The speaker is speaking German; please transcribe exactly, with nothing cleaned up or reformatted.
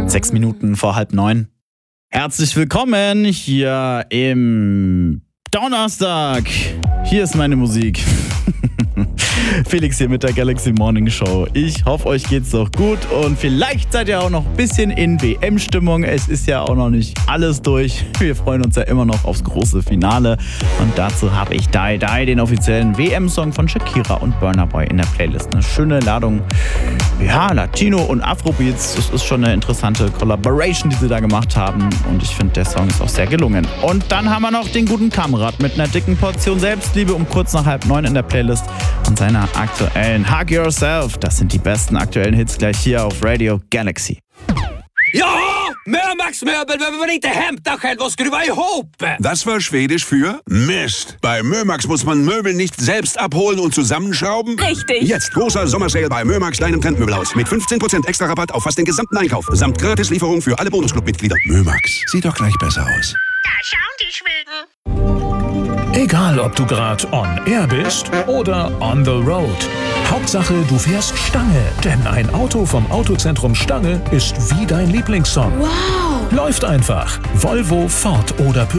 Sechs Minuten vor halb neun. Herzlich willkommen hier im Donnerstag. Hier ist meine Musik. Felix hier mit der Galaxy Morning Show. Ich hoffe, euch geht's doch gut und vielleicht seid ihr auch noch ein bisschen in W M-Stimmung. Es ist ja auch noch nicht alles durch. Wir freuen uns ja immer noch aufs große Finale und dazu habe ich Die Die, den offiziellen W M-Song von Shakira und Burna Boy in der Playlist. Eine schöne Ladung, ja, Latino und Afrobeats. Das ist schon eine interessante Collaboration, die sie da gemacht haben und ich finde, der Song ist auch sehr gelungen. Und dann haben wir noch den guten Kamerad mit einer dicken Portion Selbstliebe um kurz nach halb neun in der Playlist und seiner aktuellen Hug Yourself. Das sind die besten aktuellen Hits gleich hier auf Radio Galaxy. Ja, Mörmax Möbel behöver man inte hämta själv och skruva ihop. Das war Schwedisch für Mist. Bei Mörmax muss man Möbel nicht selbst abholen und zusammenschrauben. Richtig. Jetzt großer Sommersale bei Mörmax, deinem Trendmöbelhaus. Mit fünfzehn Prozent extra Rabatt auf fast den gesamten Einkauf. Samt Gratislieferung für alle Bonusclub-Mitglieder. Mörmax, sieht doch gleich besser aus. Da schauen die Schweden. Egal, ob du gerade on air bist oder on the road. Hauptsache, du fährst Stange. Denn ein Auto vom Autozentrum Stange ist wie dein Lieblingssong. Wow. Läuft einfach. Volvo, Ford oder